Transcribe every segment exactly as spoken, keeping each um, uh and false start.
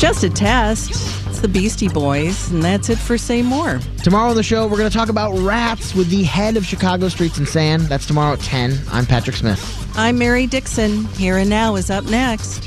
just a test. It's the Beastie Boys, and that's it for Say More. Tomorrow on the show, we're going to talk about rats with the head of Chicago Streets and Sand. That's tomorrow at ten. I'm Patrick Smith. I'm Mary Dixon. Here and Now is up next.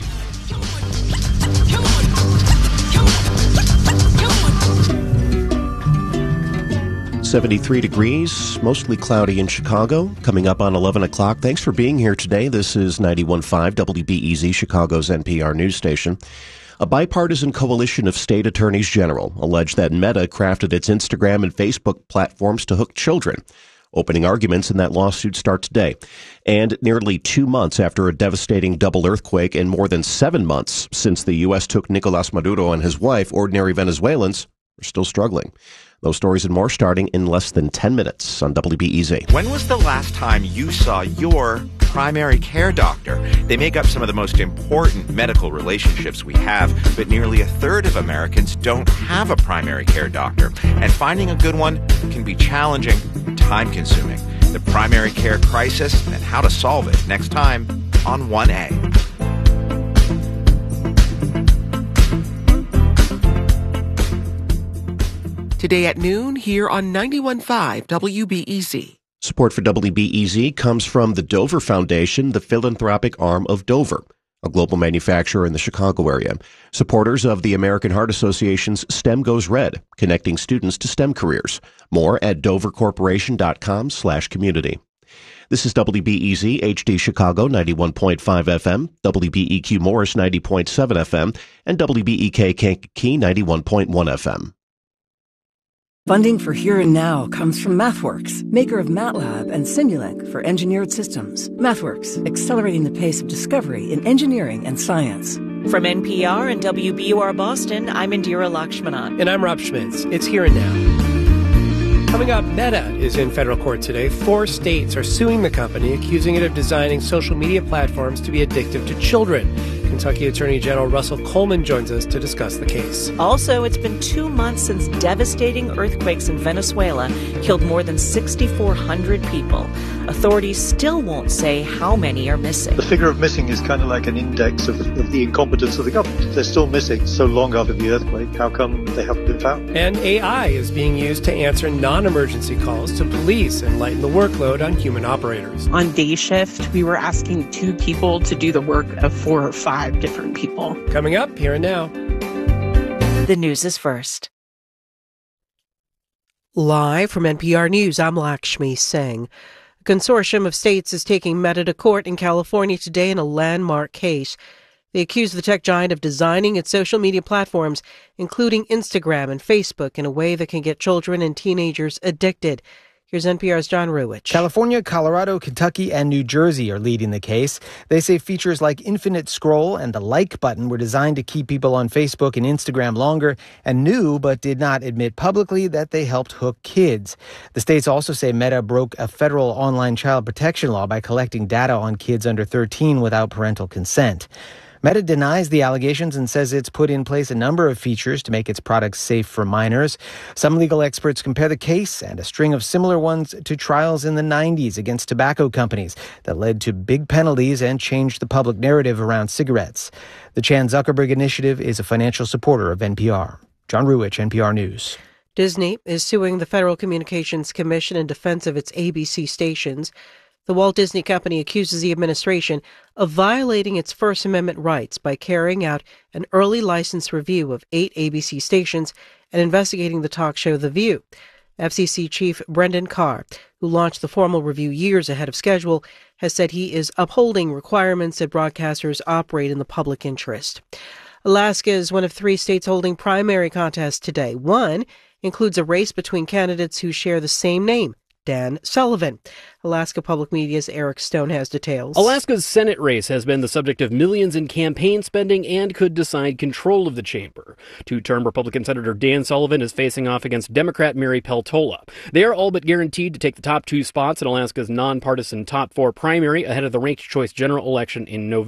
seventy-three degrees, mostly cloudy in Chicago. Coming up on eleven o'clock. Thanks for being here today. This is ninety-one point five W B E Z, Chicago's N P R news station. A bipartisan coalition of state attorneys general allege that Meta crafted its Instagram and Facebook platforms to hook children. Opening arguments in that lawsuit start today. And nearly two months after a devastating double earthquake and more than seven months since the U S took Nicolas Maduro and his wife, ordinary Venezuelans are still struggling. Those stories and more starting in less than ten minutes on W B E Z. When was the last time you saw your primary care doctor? They make up some of the most important medical relationships we have, but nearly a third of Americans don't have a primary care doctor. And finding a good one can be challenging and time-consuming. The primary care crisis and how to solve it next time on one A. Today at noon, here on ninety-one point five W B E Z. Support for W B E Z comes from the Dover Foundation, the philanthropic arm of Dover, a global manufacturer in the Chicago area. Supporters of the American Heart Association's STEM Goes Red, connecting students to STEM careers. More at dovercorporation.com slash community. This is W B E Z H D Chicago ninety-one point five F M, W B E Q Morris ninety point seven F M, and W B E K Kankakee ninety-one point one F M. Funding for Here and Now comes from MathWorks, maker of MATLAB and Simulink for engineered systems. MathWorks, accelerating the pace of discovery in engineering and science. From N P R and W B U R Boston, I'm Indira Lakshmanan. And I'm Rob Schmitz. It's Here and Now. Coming up, Meta is in federal court today. Four states are suing the company, accusing it of designing social media platforms to be addictive to children. Kentucky Attorney General Russell Coleman joins us to discuss the case. Also, it's been two months since devastating earthquakes in Venezuela killed more than six thousand four hundred people. Authorities still won't say how many are missing. The figure of missing is kind of like an index of, of the incompetence of the government. They're still missing so long after the earthquake. How come they haven't been found? And A I is being used to answer non-emergency calls to police and lighten the workload on human operators. On day shift, we were asking two people to do the work of four or five different people. Coming up, Here and Now. The news is first. Live from N P R News, I'm Lakshmi Singh. A consortium of states is taking Meta to court in California today in a landmark case. They accuse the tech giant of designing its social media platforms, including Instagram and Facebook, in a way that can get children and teenagers addicted. Here's N P R's John Ruwitch. California, Colorado, Kentucky, and New Jersey are leading the case. They say features like infinite scroll and the like button were designed to keep people on Facebook and Instagram longer, and knew but did not admit publicly that they helped hook kids. The states also say Meta broke a federal online child protection law by collecting data on kids under thirteen without parental consent. Meta denies the allegations and says it's put in place a number of features to make its products safe for minors. Some legal experts compare the case and a string of similar ones to trials in the nineties against tobacco companies that led to big penalties and changed the public narrative around cigarettes. The Chan Zuckerberg Initiative is a financial supporter of N P R. John Ruwitch, N P R News. Disney is suing the Federal Communications Commission in defense of its A B C stations. The Walt Disney Company accuses the administration of violating its First Amendment rights by carrying out an early license review of eight A B C stations and investigating the talk show The View. F C C Chief Brendan Carr, who launched the formal review years ahead of schedule, has said he is upholding requirements that broadcasters operate in the public interest. Alaska is one of three states holding primary contests today. One includes a race between candidates who share the same name, Dan Sullivan. Alaska Public Media's Eric Stone has details. Alaska's Senate race has been the subject of millions in campaign spending and could decide control of the chamber. Two-term Republican Senator Dan Sullivan is facing off against Democrat Mary Peltola. They are all but guaranteed to take the top two spots in Alaska's nonpartisan top four primary ahead of the ranked choice general election in November.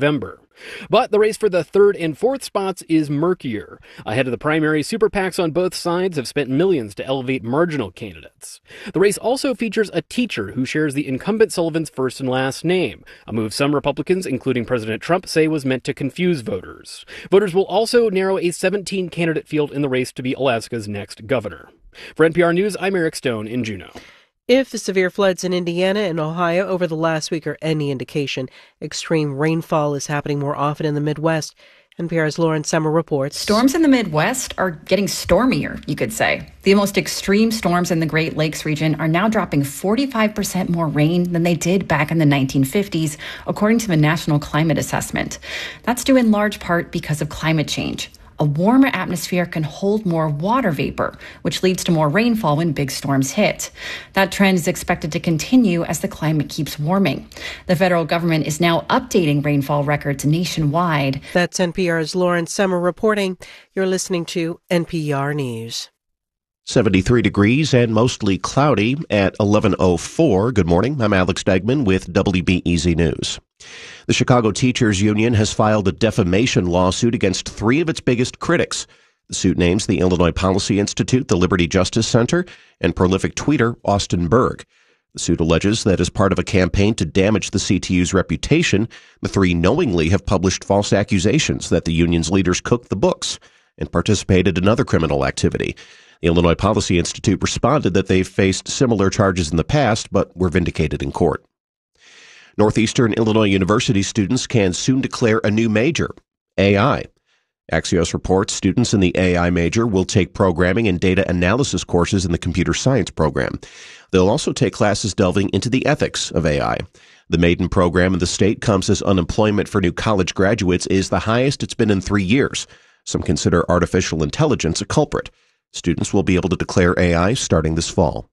But the race for the third and fourth spots is murkier. Ahead of the primary, super PACs on both sides have spent millions to elevate marginal candidates. The race also features a teacher who shares the incumbent Sullivan's first and last name, a move some Republicans, including President Trump, say was meant to confuse voters. Voters will also narrow a seventeen-candidate field in the race to be Alaska's next governor. For N P R News, I'm Eric Stone in Juneau. If the severe floods in Indiana and Ohio over the last week are any indication, extreme rainfall is happening more often in the Midwest. N P R's Lauren Summer reports. Storms in the Midwest are getting stormier, you could say. The most extreme storms in the Great Lakes region are now dropping forty-five percent more rain than they did back in the nineteen fifties, according to the National Climate Assessment. That's due in large part because of climate change. A warmer atmosphere can hold more water vapor, which leads to more rainfall when big storms hit. That trend is expected to continue as the climate keeps warming. The federal government is now updating rainfall records nationwide. That's N P R's Lauren Summer reporting. You're listening to N P R News. seventy-three degrees and mostly cloudy at eleven oh four. Good morning. I'm Alex Degman with W B E Z News. The Chicago Teachers Union has filed a defamation lawsuit against three of its biggest critics. The suit names the Illinois Policy Institute, the Liberty Justice Center, and prolific tweeter Austin Berg. The suit alleges that as part of a campaign to damage the C T U's reputation, the three knowingly have published false accusations that the union's leaders cooked the books and participated in other criminal activity. The Illinois Policy Institute responded that they've faced similar charges in the past, but were vindicated in court. Northeastern Illinois University students can soon declare a new major, A I. Axios reports students in the A I major will take programming and data analysis courses in the computer science program. They'll also take classes delving into the ethics of A I. The maiden program in the state comes as unemployment for new college graduates is the highest it's been in three years. Some consider artificial intelligence a culprit. Students will be able to declare A I starting this fall.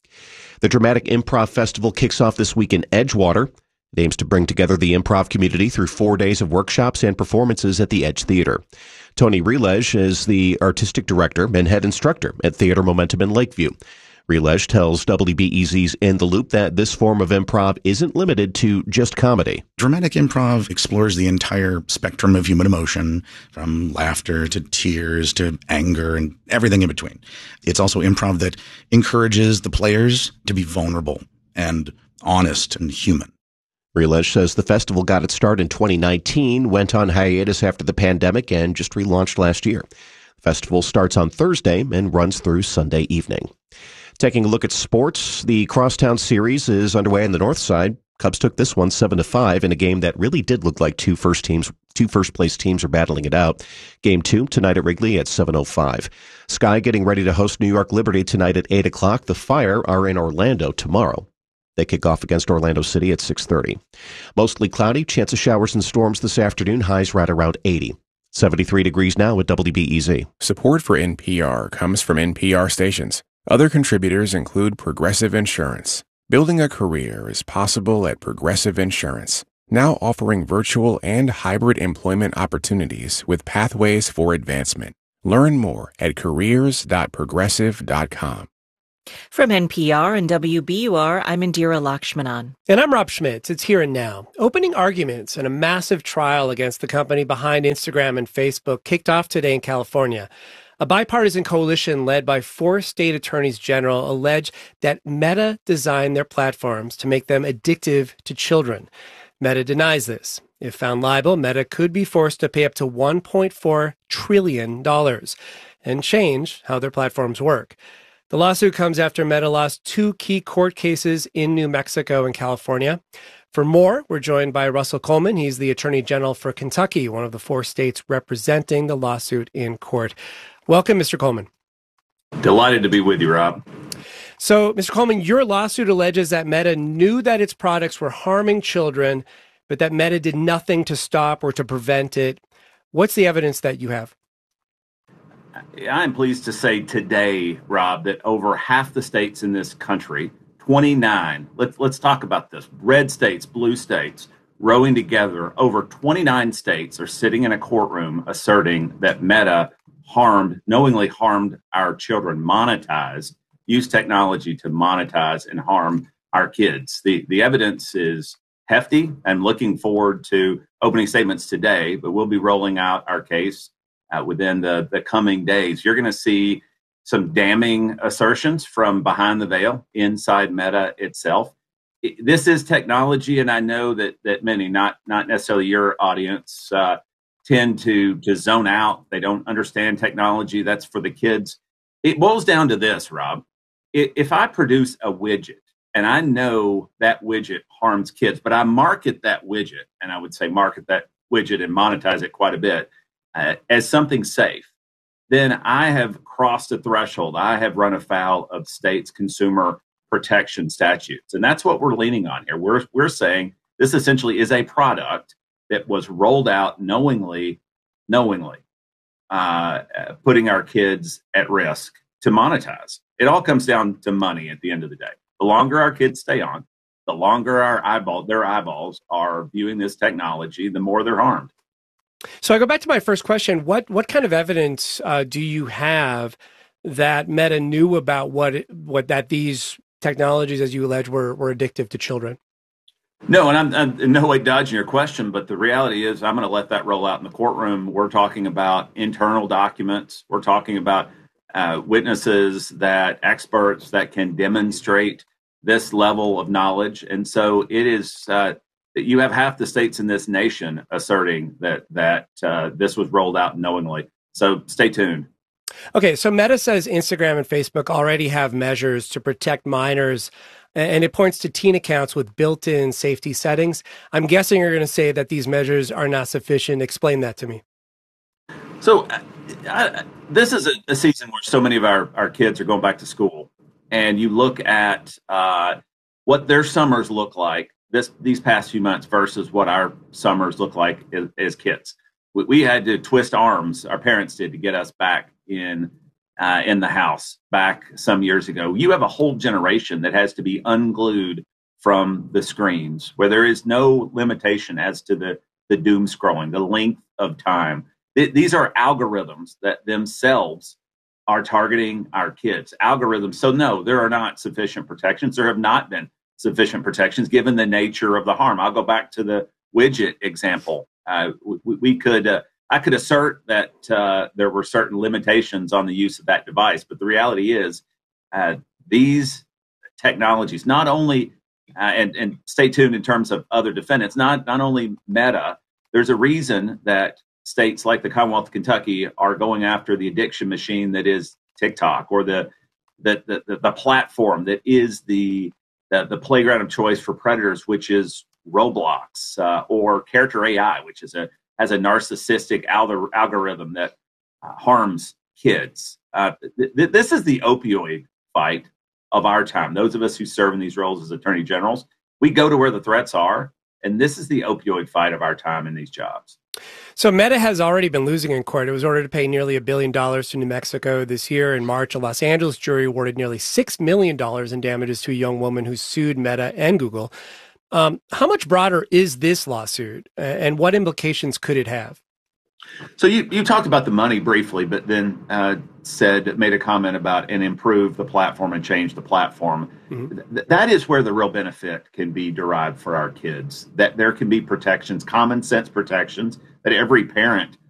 The Dramatic Improv Festival kicks off this week in Edgewater. It aims to bring together the improv community through four days of workshops and performances at the Edge Theater. Tony Relege is the artistic director and head instructor at Theater Momentum in Lakeview. Relege tells W B E Z's In the Loop that this form of improv isn't limited to just comedy. Dramatic improv explores the entire spectrum of human emotion, from laughter to tears to anger and everything in between. It's also improv that encourages the players to be vulnerable and honest and human. Relege says the festival got its start in twenty nineteen, went on hiatus after the pandemic, and just relaunched last year. The festival starts on Thursday and runs through Sunday evening. Taking a look at sports, the Crosstown Series is underway on the north side. Cubs took this one seven to five in a game that really did look like two first teams, two first-place teams are battling it out. Game two tonight at Wrigley at seven oh five. Sky getting ready to host New York Liberty tonight at eight o'clock. The Fire are in Orlando tomorrow. They kick off against Orlando City at six thirty. Mostly cloudy, chance of showers and storms this afternoon, highs right around eighty. seventy-three degrees now at W B E Z. Support for N P R comes from N P R stations. Other contributors include Progressive Insurance. Building a career is possible at Progressive Insurance, now offering virtual and hybrid employment opportunities with pathways for advancement. Learn more at careers dot progressive dot com. From N P R and W B U R, I'm Indira Lakshmanan. And I'm Rob Schmitz. It's Here and Now. Opening arguments in a massive trial against the company behind Instagram and Facebook kicked off today in California. A bipartisan coalition led by four state attorneys general alleged that Meta designed their platforms to make them addictive to children. Meta denies this. If found liable, Meta could be forced to pay up to one point four trillion dollars and change how their platforms work. The lawsuit comes after Meta lost two key court cases in New Mexico and California. For more, we're joined by Russell Coleman. He's the Attorney General for Kentucky, one of the four states representing the lawsuit in court. Welcome, Mister Coleman. Delighted to be with you, Rob. So, Mister Coleman, your lawsuit alleges that Meta knew that its products were harming children, but that Meta did nothing to stop or to prevent it. What's the evidence that you have? I'm pleased to say today, Rob, that over half the states in this country, twenty-nine, let's, let's talk about this, red states, blue states, rowing together, over twenty-nine states are sitting in a courtroom asserting that Meta harmed, knowingly harmed our children, monetized, used technology to monetize and harm our kids. The, the evidence is hefty. I'm looking forward to opening statements today, but we'll be rolling out our case uh, within the, the coming days. You're going to see some damning assertions from behind the veil inside Meta itself. It, this is technology, and I know that that many, not not necessarily your audience, uh, tend to to zone out. They don't understand technology. That's for the kids. It boils down to this, Rob. If I produce a widget and I know that widget harms kids, but I market that widget, and I would say market that widget and monetize it quite a bit uh, as something safe, then I have crossed a threshold. I have run afoul of states' consumer protection statutes. And that's what we're leaning on here. We're, we're saying this essentially is a product that was rolled out knowingly, knowingly, uh, putting our kids at risk to monetize. It all comes down to money at the end of the day. The longer our kids stay on, the longer our eyeball, their eyeballs are viewing this technology, the more they're harmed. So I go back to my first question. What what kind of evidence uh, do you have that Meta knew about what it, what that these technologies, as you allege, were were addictive to children? No, and I'm, I'm in no way dodging your question, but the reality is I'm going to let that roll out in the courtroom. We're talking about internal documents. We're talking about uh, witnesses, that experts that can demonstrate this level of knowledge. And so it is, uh, you have half the states in this nation asserting that, that uh, this was rolled out knowingly. So stay tuned. Okay, so Meta says Instagram and Facebook already have measures to protect minors, and it points to teen accounts with built-in safety settings. I'm guessing you're going to say that these measures are not sufficient. Explain that to me. So uh, I, this is a, a season where so many of our, our kids are going back to school, and you look at uh, what their summers look like this these past few months versus what our summers look like as, as kids. We, we had to twist arms, our parents did, to get us back in uh, in the house back some years ago. You have a whole generation that has to be unglued from the screens, where there is no limitation as to the, the doom scrolling, the length of time. Th- these are algorithms that themselves are targeting our kids. Algorithms. So no, there are not sufficient protections. There have not been sufficient protections given the nature of the harm. I'll go back to the widget example. Uh, we, we could, uh, I could assert that uh, there were certain limitations on the use of that device, but the reality is uh, these technologies, not only, uh, and, and stay tuned in terms of other defendants, not, not only Meta, there's a reason that states like the Commonwealth of Kentucky are going after the addiction machine that is TikTok, or the the the, the platform that is the, the the playground of choice for predators, which is Roblox, uh, or Character A I, which is a has a narcissistic al- algorithm that uh, harms kids. Uh, th- th- this is the opioid fight of our time. Those of us who serve in these roles as attorney generals, we go to where the threats are, and this is the opioid fight of our time in these jobs. So Meta has already been losing in court. It was ordered to pay nearly a billion dollars to New Mexico this year. In March, a Los Angeles jury awarded nearly six million dollars in damages to a young woman who sued Meta and Google. Um, how much broader is this lawsuit, and what implications could it have? So you, you talked about the money briefly, but then uh, said, made a comment about and improve the platform and change the platform. Mm-hmm. Th- that is where the real benefit can be derived for our kids, that there can be protections, common sense protections that every parent